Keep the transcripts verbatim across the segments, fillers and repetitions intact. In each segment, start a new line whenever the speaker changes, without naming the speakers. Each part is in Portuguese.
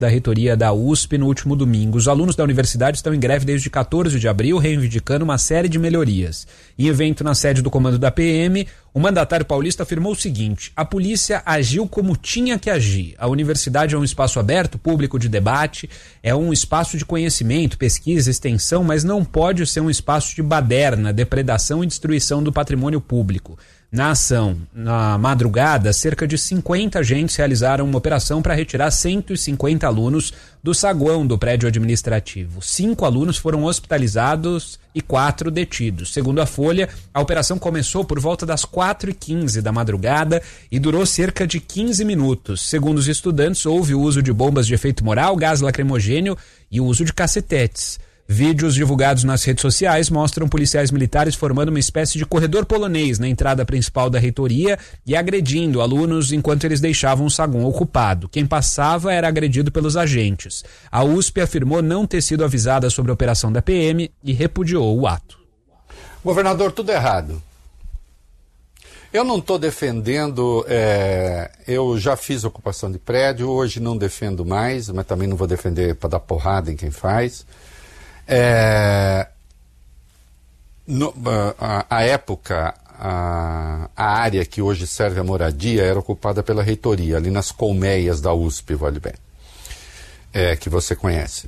da reitoria da U S P no último domingo. Os alunos da universidade estão em greve desde quatorze de abril, reivindicando uma série de melhorias. Em evento na sede do comando da P M, o mandatário paulista afirmou o seguinte: a polícia agiu como tinha que agir. A universidade é um espaço aberto, público de debate, é um espaço de conhecimento, pesquisa, extensão, mas não pode ser um espaço de baderna, depredação e destruição do patrimônio público. Na ação, na madrugada, cerca de cinquenta agentes realizaram uma operação para retirar cento e cinquenta alunos do saguão do prédio administrativo. Cinco alunos foram hospitalizados e quatro detidos. Segundo a Folha, a operação começou por volta das quatro e quinze da madrugada e durou cerca de quinze minutos. Segundo os estudantes, houve o uso de bombas de efeito moral, gás lacrimogênio e o uso de cacetetes. Vídeos divulgados nas redes sociais mostram policiais militares formando uma espécie de corredor polonês na entrada principal da reitoria e agredindo alunos enquanto eles deixavam o saguão ocupado. Quem passava era agredido pelos agentes. A U S P afirmou não ter sido avisada sobre a operação da P M e repudiou o ato.
Governador, tudo errado. Eu não estou defendendo, é, eu já fiz ocupação de prédio, hoje não defendo mais, mas também não vou defender para dar porrada em quem faz. É, no, a, a época, a, a área que hoje serve a moradia era ocupada pela reitoria, ali nas colmeias da U S P, vale bem, é, que você conhece.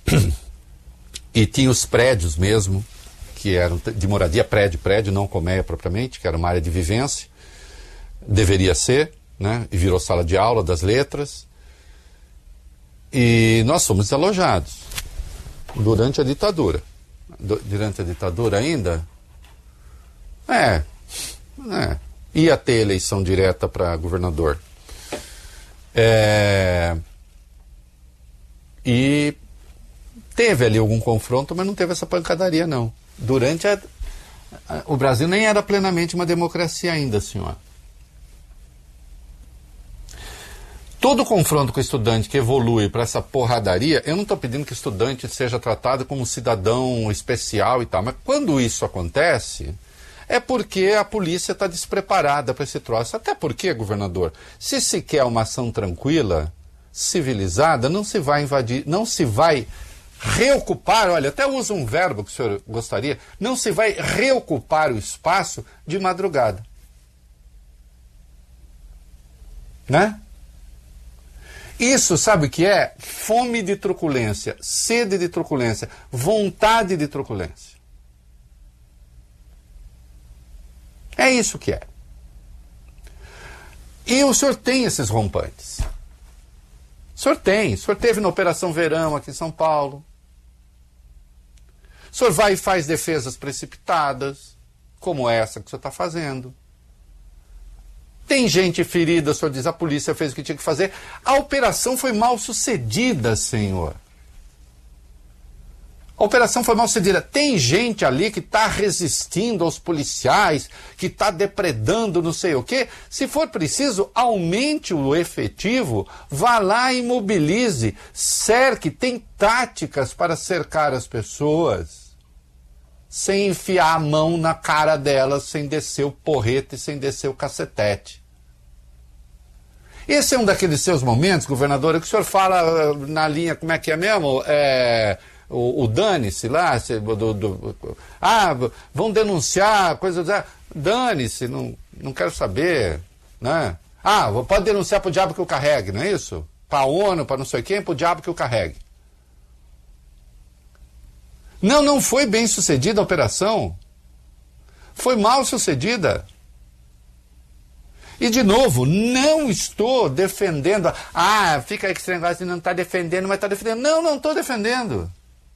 E tinha os prédios mesmo, que eram de moradia, prédio, prédio, não colmeia propriamente, que era uma área de vivência, deveria ser, né, e virou sala de aula das letras, e nós fomos desalojados. Durante a ditadura. Durante a ditadura ainda? É. é ia ter eleição direta para governador. É, e teve ali algum confronto, mas não teve essa pancadaria, não. Durante a... a o Brasil nem era plenamente uma democracia ainda, senhor. Todo confronto com o estudante que evolui para essa porradaria, eu não estou pedindo que o estudante seja tratado como cidadão especial e tal, mas quando isso acontece, é porque a polícia está despreparada para esse troço. Até porque, governador, se se quer uma ação tranquila, civilizada, não se vai invadir, não se vai reocupar, olha, até uso um verbo que o senhor gostaria, não se vai reocupar o espaço de madrugada. Né? Isso, sabe o que é? Fome de truculência, sede de truculência, vontade de truculência. É isso que é. E o senhor tem esses rompantes. O senhor tem. O senhor teve na Operação Verão aqui em São Paulo. O senhor vai e faz defesas precipitadas, como essa que o senhor está fazendo. Tem gente ferida, o senhor diz, a polícia fez o que tinha que fazer. A operação foi mal sucedida, senhor. A operação foi mal sucedida. Tem gente ali que está resistindo aos policiais, que está depredando não sei o quê. Se for preciso, aumente o efetivo, vá lá e mobilize, cerque, tem táticas para cercar as pessoas, sem enfiar a mão na cara delas, sem descer o porrete, sem descer o cacetete. Esse é um daqueles seus momentos, governador, que o senhor fala na linha, como é que é mesmo? É, o, o dane-se lá, se, do, do, ah, vão denunciar, coisas, ah, dane-se, não, não quero saber, né? Ah, pode denunciar para o diabo que eu carregue, não é isso? Para a ONU, para não sei quem, para o diabo que eu carregue. Não, não foi bem sucedida a operação. Foi mal sucedida. E, de novo, não estou defendendo... Ah, fica aí que esse negócio de não está defendendo, mas está defendendo. Não, não estou defendendo.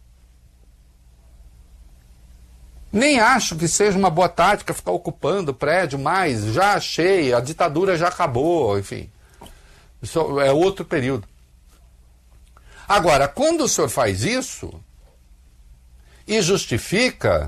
Nem acho que seja uma boa tática ficar ocupando o prédio mais. Já achei, a ditadura já acabou, enfim. Isso é outro período. Agora, quando o senhor faz isso e justifica,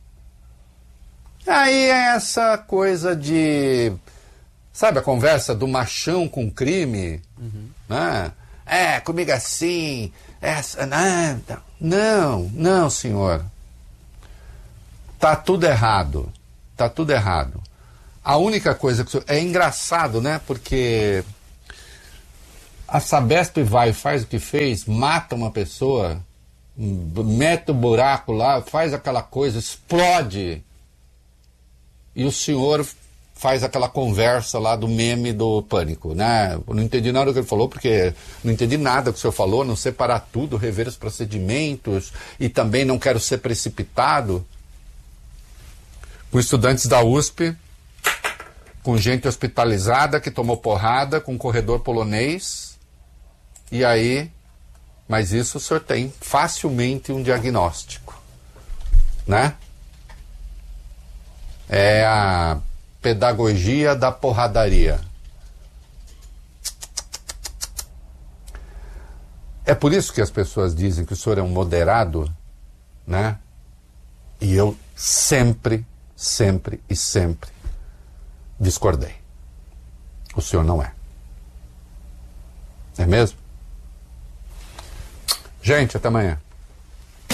aí é essa coisa de... Sabe a conversa do machão com crime? Uhum. Né? É, comigo assim, essa, não, não, não, senhor. Tá tudo errado. Tá tudo errado. A única coisa que... É engraçado, né? Porque A Sabesp vai e faz o que fez, mata uma pessoa, mete o buraco lá, faz aquela coisa, explode. E o senhor faz aquela conversa lá do meme do Pânico, né? Eu não entendi nada do que ele falou, porque não entendi nada que o senhor falou, não separar tudo, rever os procedimentos, e também não quero ser precipitado. Com estudantes da U S P, com gente hospitalizada que tomou porrada, com um corredor polonês, e aí, mas isso o senhor tem facilmente um diagnóstico, né? É a pedagogia da porradaria. É por isso que as pessoas dizem que o senhor é um moderado, né? E eu sempre, sempre e sempre discordei. O senhor não é. É mesmo? Gente, até amanhã.